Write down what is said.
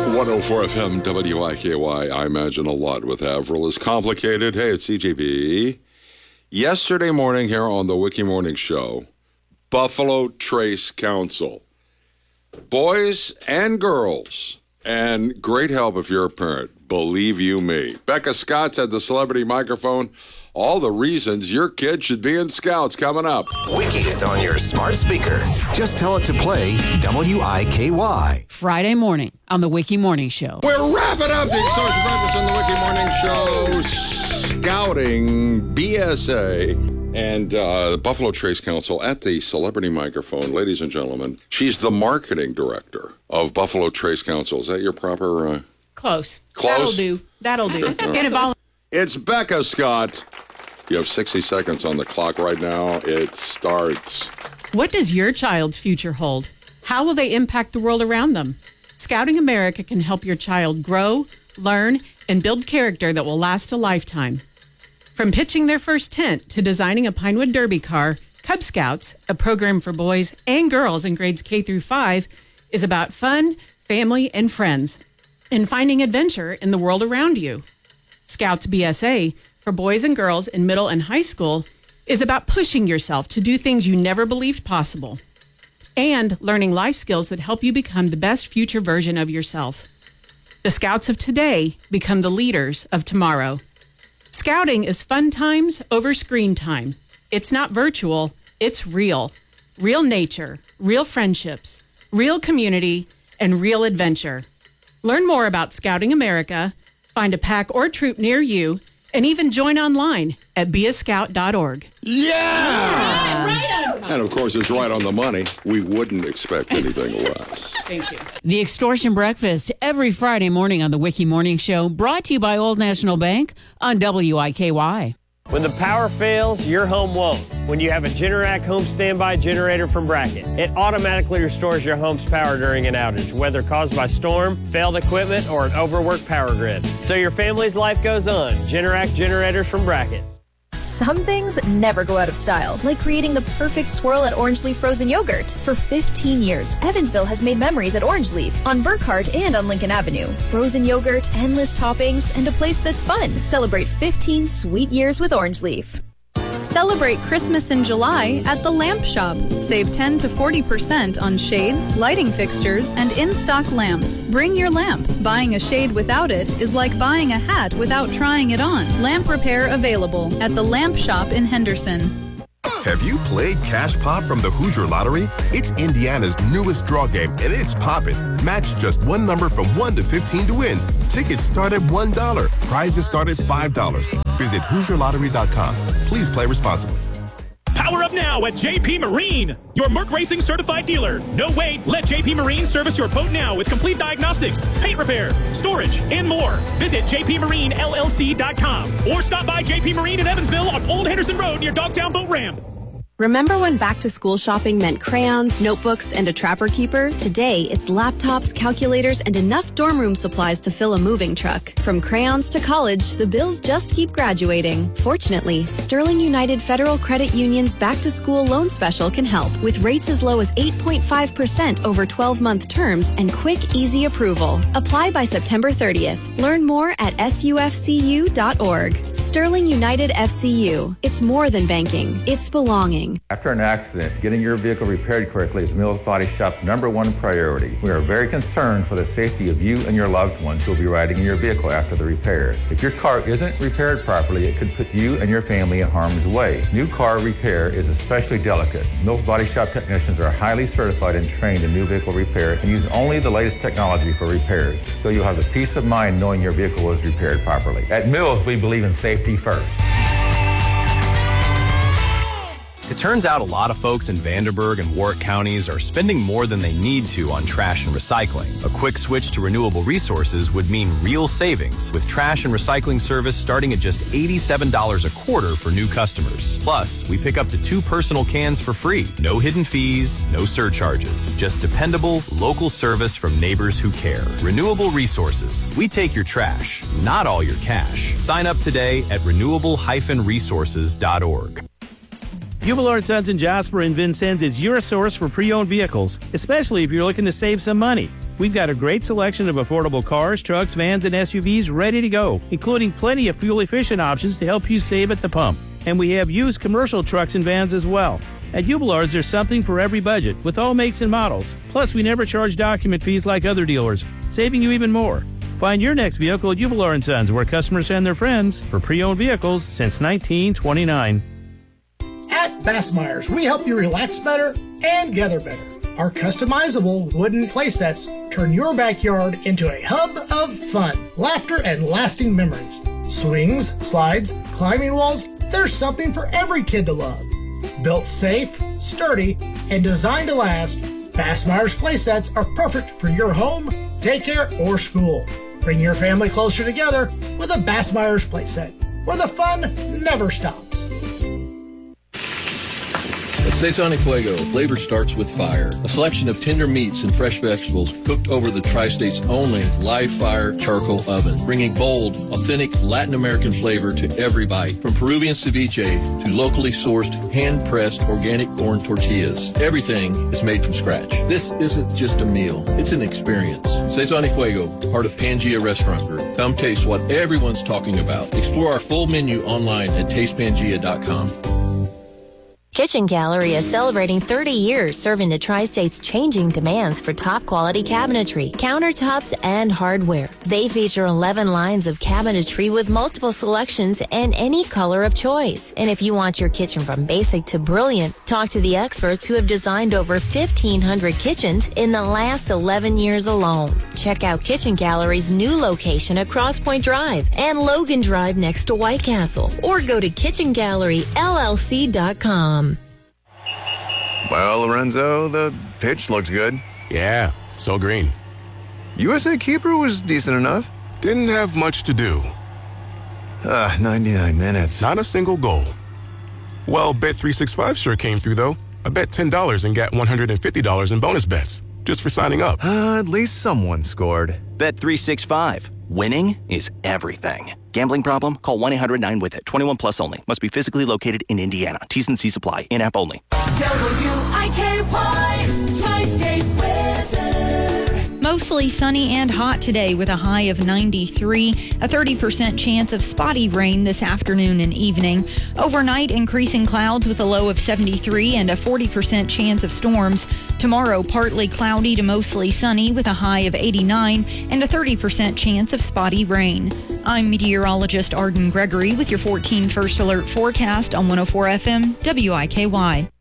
104 FM WIKY. I imagine a lot with Avril is complicated. Hey, it's CJB. Yesterday morning here on the Wiki Morning Show, Buffalo Trace Council. Boys and girls, and great help if you're a parent, believe you me. Becca Scott's at the celebrity microphone. All the reasons your kid should be in Scouts coming up. Wiki's on your smart speaker. Just tell it to play WIKY. Friday morning on the Wiki Morning Show. We're wrapping up the Extortion Breakfast on the Wiki Morning Show. Scouting BSA and Buffalo Trace Council at the celebrity microphone. Ladies and gentlemen, she's the marketing director of Buffalo Trace Council. Is that your proper... Close. Close? That'll do. It's Becca Scott. You have 60 seconds on the clock right now. It starts. What does your child's future hold? How will they impact the world around them? Scouting America can help your child grow, learn, and build character that will last a lifetime. From pitching their first tent to designing a Pinewood Derby car, Cub Scouts, a program for boys and girls in grades K through 5, is about fun, family, and friends, and finding adventure in the world around you. Scouts BSA, for boys and girls in middle and high school, is about pushing yourself to do things you never believed possible and learning life skills that help you become the best future version of yourself. The Scouts of today become the leaders of tomorrow. Scouting is fun times over screen time. It's not virtual, it's real. Real nature, real friendships, real community, and real adventure. Learn more about Scouting America, find a pack or troop near you, and even join online at beascout.org. Yeah! Right on time. And of course, it's right on the money. We wouldn't expect anything less. Thank you. The Extortion Breakfast every Friday morning on the Wiki Morning Show, brought to you by Old National Bank on WIKY. When the power fails, your home won't. When you have a Generac home standby generator from Bracket, it automatically restores your home's power during an outage, whether caused by storm, failed equipment, or an overworked power grid. So your family's life goes on. Generac generators from Bracket. Some things never go out of style, like creating the perfect swirl at Orange Leaf frozen yogurt. For 15 years, Evansville has made memories at Orange Leaf, on Burkhardt and on Lincoln Avenue. Frozen yogurt, endless toppings, and a place that's fun. Celebrate 15 sweet years with Orange Leaf. Celebrate Christmas in July at The Lamp Shop. Save 10 to 40% on shades, lighting fixtures, and in-stock lamps. Bring your lamp. Buying a shade without it is like buying a hat without trying it on. Lamp repair available at The Lamp Shop in Henderson. Have you played Cash Pop from the Hoosier Lottery? It's Indiana's newest draw game, and it's poppin'. Match just one number from 1 to 15 to win. Tickets start at $1. Prizes start at $5. Visit HoosierLottery.com. Please play responsibly. Power up now at JP Marine, your Merc Racing certified dealer. No wait, let JP Marine service your boat now with complete diagnostics, paint repair, storage, and more. Visit jpmarinellc.com or stop by JP Marine in Evansville on Old Henderson Road near Dogtown Boat Ramp. Remember when back-to-school shopping meant crayons, notebooks, and a Trapper Keeper? Today, it's laptops, calculators, and enough dorm room supplies to fill a moving truck. From crayons to college, the bills just keep graduating. Fortunately, Sterling United Federal Credit Union's back-to-school loan special can help, with rates as low as 8.5% over 12-month terms and quick, easy approval. Apply by September 30th. Learn more at sufcu.org. Sterling United FCU. It's more than banking. It's belonging. After an accident, getting your vehicle repaired correctly is Mills Body Shop's #1 priority. We are very concerned for the safety of you and your loved ones who will be riding in your vehicle after the repairs. If your car isn't repaired properly, it could put you and your family in harm's way. New car repair is especially delicate. Mills Body Shop technicians are highly certified and trained in new vehicle repair and use only the latest technology for repairs, so you'll have the peace of mind knowing your vehicle is repaired properly. At Mills, we believe in safety first. It turns out a lot of folks in Vanderburgh and Warwick counties are spending more than they need to on trash and recycling. A quick switch to renewable resources would mean real savings, with trash and recycling service starting at just $87 a quarter for new customers. Plus, we pick up to 2 personal cans for free. No hidden fees, no surcharges. Just dependable, local service from neighbors who care. Renewable resources. We take your trash, not all your cash. Sign up today at renewable-resources.org. Hubelor & Sons in Jasper and Vincennes is your source for pre-owned vehicles, especially if you're looking to save some money. We've got a great selection of affordable cars, trucks, vans, and SUVs ready to go, including plenty of fuel-efficient options to help you save at the pump. And we have used commercial trucks and vans as well. At Jubilards, there's something for every budget, with all makes and models. Plus, we never charge document fees like other dealers, saving you even more. Find your next vehicle at Jubilar & Sons, where customers send their friends for pre-owned vehicles since 1929. At Bassmeyer's, we help you relax better and gather better. Our customizable wooden play sets turn your backyard into a hub of fun, laughter, and lasting memories. Swings, slides, climbing walls, there's something for every kid to love. Built safe, sturdy, and designed to last, Bassmeyer's play sets are perfect for your home, daycare, or school. Bring your family closer together with a Bassmeyer's play set, where the fun never stops. At Saison y Fuego, flavor starts with fire. A selection of tender meats and fresh vegetables cooked over the Tri-State's only live fire charcoal oven, bringing bold, authentic Latin American flavor to every bite. From Peruvian ceviche to locally sourced, hand-pressed organic corn tortillas, everything is made from scratch. This isn't just a meal, it's an experience. Saison y Fuego, part of Pangea Restaurant Group. Come taste what everyone's talking about. Explore our full menu online at tastepangea.com. Kitchen Gallery is celebrating 30 years serving the Tri-State's changing demands for top-quality cabinetry, countertops, and hardware. They feature 11 lines of cabinetry with multiple selections and any color of choice. And if you want your kitchen from basic to brilliant, talk to the experts who have designed over 1,500 kitchens in the last 11 years alone. Check out Kitchen Gallery's new location at Cross Point Drive and Logan Drive next to White Castle. Or go to kitchengalleryllc.com. Well, Lorenzo, the pitch looked good. Yeah, so green. USA keeper was decent enough. Didn't have much to do. 99 minutes. Not a single goal. Well, Bet365 sure came through, though. I bet $10 and got $150 in bonus bets, just for signing up. At least someone scored. Bet365. Winning is everything. Gambling problem? Call 1-800-9-WITH-IT. 21 plus only. Must be physically located in Indiana. T's and C's apply. In-app only. WIKY Tri-State weather. Mostly sunny and hot today with a high of 93. A 30% chance of spotty rain this afternoon and evening. Overnight, increasing clouds with a low of 73 and a 40% chance of storms. Tomorrow, partly cloudy to mostly sunny with a high of 89 and a 30% chance of spotty rain. I'm meteorologist Arden Gregory with your 14 First Alert forecast on 104 FM WIKY.